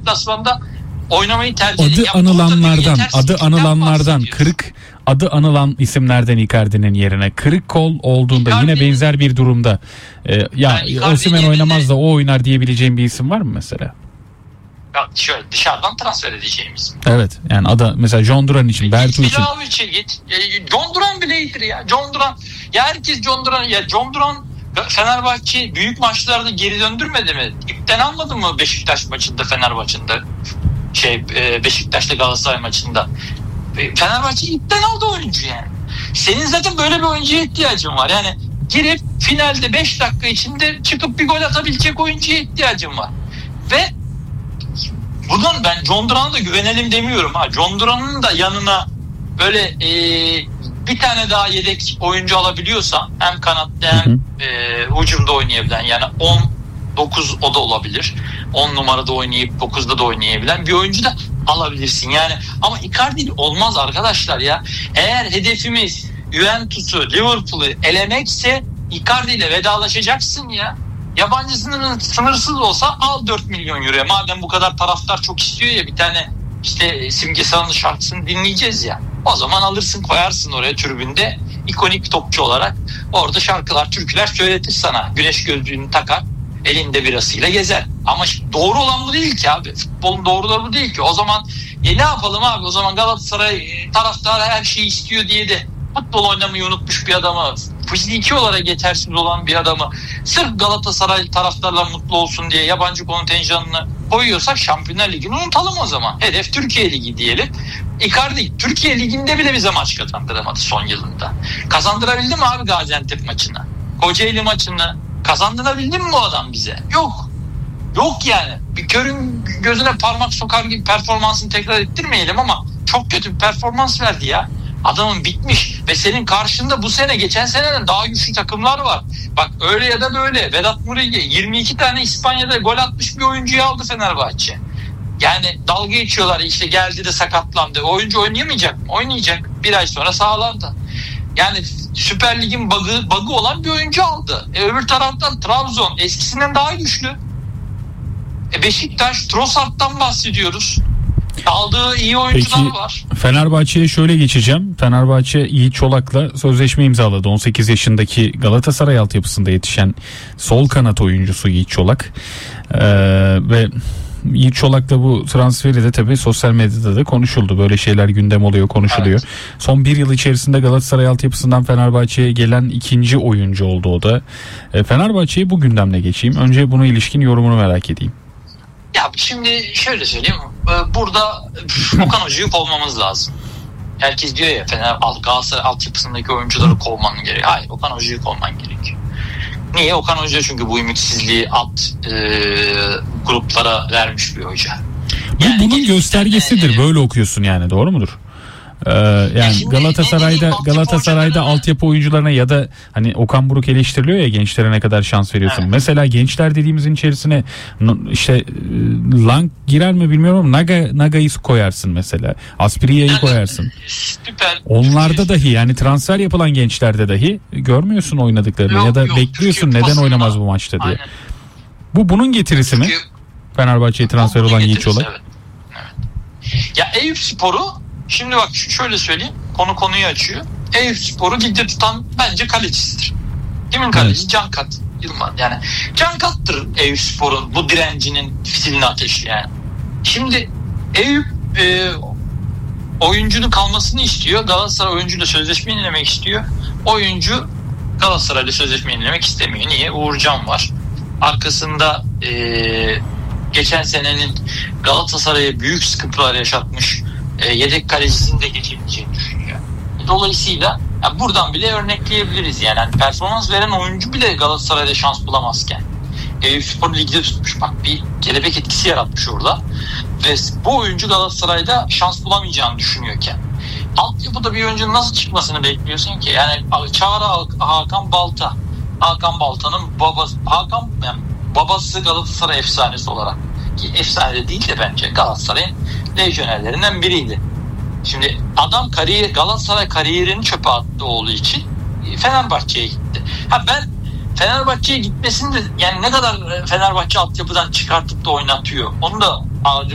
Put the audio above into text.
deplasmanda oynamayı tercih ediyor. Adı anılan isimlerden Icardi'nin yerine kırık kol olduğunda Icardi, yine benzer bir durumda Osimhen oynamaz da o oynar diyebileceğim bir isim var mı mesela? Ya şöyle dışarıdan transfer edeceğimiz. Evet, yani adı mesela John Duran için, Bertu için. John Duran bile iyidir ya. John Duran. Ya herkes John Duran. Ya John Duran Fenerbahçe büyük maçlarda geri döndürmedi mi? İpten almadı mı Beşiktaş maçında, Fenerbahçe'de? Beşiktaş'ta Galatasaray maçında. Fenerbahçe ipten aldı oyuncu yani. Senin zaten böyle bir oyuncuya ihtiyacın var. Yani girip finalde 5 dakika içinde çıkıp bir gol atabilecek oyuncuya ihtiyacın var. Ve buradan ben John Duran'a da güvenelim demiyorum. John Duran'ın da yanına böyle bir tane daha yedek oyuncu alabiliyorsan hem kanatta hem hücumda oynayabilen, yani 9 o da olabilir. 10 numarada oynayıp 9'da da oynayabilen bir oyuncu da alabilirsin yani. Ama Icardi olmaz arkadaşlar ya. Eğer hedefimiz Juventus'u, Liverpool'u elemekse Icardi ile vedalaşacaksın ya. Yabancı sınırsız olsa al 4 milyon euroya. Madem bu kadar taraftar çok istiyor ya, bir tane işte Simge Sağ'ın şarkısını dinleyeceğiz ya. O zaman alırsın, koyarsın oraya tribünde ikonik topçu olarak. Orada şarkılar, türküler söyletir sana. Güneş gözlüğünü takar, elinde birasıyla gezer. Ama doğru olan bu değil ki abi. Futbolun doğruları bu değil ki. O zaman ne yapalım abi? O zaman Galatasaray taraftarı her şeyi istiyor diye de futbol oynamayı unutmuş bir adamı, fiziki olarak yetersiz olan bir adamı sırf Galatasaray taraftarlar mutlu olsun diye yabancı kontenjanını koyuyorsak Şampiyonlar Ligi'ni unutalım o zaman. Hedef Türkiye Ligi diyelim. Icardi Türkiye Ligi'nde bile bize maç kazandıramadı son yılında. Kazandırabildi mi abi Gaziantep maçını? Kocaeli maçını kazandırabildi mi bu adam bize? Yok. Yok yani. Bir körün gözüne parmak sokar gibi performansını tekrar ettirmeyelim ama çok kötü bir performans verdi ya. Adamın bitmiş ve senin karşında bu sene geçen seneden daha güçlü takımlar var. Bak öyle ya da böyle Vedat Muriqi 22 tane İspanya'da gol atmış bir oyuncuyu aldı Fenerbahçe. Yani dalga geçiyorlar, işte geldi de sakatlandı. O oyuncu oynayamayacak mı? Oynayacak. Bir ay sonra sahalarda. Yani Süper Lig'in bug'ı olan bir oyuncu aldı. Öbür taraftan Trabzon eskisinden daha güçlü. Beşiktaş, Trossard'dan bahsediyoruz. Aldığı iyi oyuncular var. Fenerbahçe'ye şöyle geçeceğim. Fenerbahçe Yiğit Çolak'la sözleşme imzaladı. 18 yaşındaki Galatasaray altyapısında yetişen sol kanat oyuncusu Yiğit Çolak. Ve Yiğit Çolak'la bu transferi de tabii sosyal medyada da konuşuldu. Böyle şeyler gündem oluyor, konuşuluyor. Evet. Son bir yıl içerisinde Galatasaray altyapısından Fenerbahçe'ye gelen ikinci oyuncu oldu o da. Fenerbahçe'yi bu gündemle geçeyim. Önce buna ilişkin yorumunu merak edeyim. Ya şimdi şöyle söyleyeyim. Burada Okan Hoca'yı kovmamız lazım. Herkes diyor ya Galatasaray altyapısındaki oyuncuları kovman gerekiyor. Hayır, Okan Hoca'yı kovman gerekiyor. Niye? Okan Hoca çünkü bu ümitsizliği alt gruplara vermiş bir hoca. Yani bunun göstergesidir. Böyle okuyorsun yani, doğru mudur? Yani Galatasaray'da altyapı oyuncularına ya da hani Okan Buruk eleştiriliyor ya, gençlere ne kadar şans veriyorsun. Evet. Mesela gençler dediğimizin içerisine işte Lang girer mi bilmiyorum ama Naga'yı koyarsın mesela. Asprilla'yı koyarsın. Süper. Onlarda dahi, yani transfer yapılan gençlerde dahi görmüyorsun oynadıklarını ya da bekliyorsun neden oynamaz bu maçta diye. Aynen. Bunun getirisi mi? Fenerbahçe'ye transfer olan Yiğit Çolak. Evet. Ya Eyüpspor'u şimdi bak şöyle söyleyeyim. Konuyu açıyor. Eyüpspor'u ligde tutan bence kalecisidir. Kimin kalecisi? Evet. Cankat Yılmaz. Yani Cankat'tır Eyüpspor'un bu direncinin fitilini ateşi yani. Şimdi Eyüp oyuncunun kalmasını istiyor. Galatasaray oyuncuyla sözleşme yenilemek istiyor. Oyuncu Galatasaray'la sözleşme yenilemek istemiyor. Niye? Uğurcan var. Arkasında geçen senenin Galatasaray'a büyük sıkıntılar yaşatmış yedek kalecisini de geçebileceğini düşünüyor. Dolayısıyla buradan bile örnekleyebiliriz yani. Performans veren oyuncu bile Galatasaray'da şans bulamazken Eyüpspor ligde tutmuş, bak bir kelebek etkisi yaratmış orada ve bu oyuncu Galatasaray'da şans bulamayacağını düşünüyorken altyapıda bir oyuncunun nasıl çıkmasını bekliyorsun ki? Yani Çağrı Hakan Balta'nın babası Galatasaray efsanesi olarak, ki efsane de değil de bence Galatasaray'ın lejyonerlerinden biriydi. Şimdi adam Galatasaray kariyerini çöpe attı oğlu için Fenerbahçe'ye gitti. Ben Fenerbahçe'ye gitmesini de yani ne kadar Fenerbahçe altyapıdan çıkartıp da oynatıyor onu da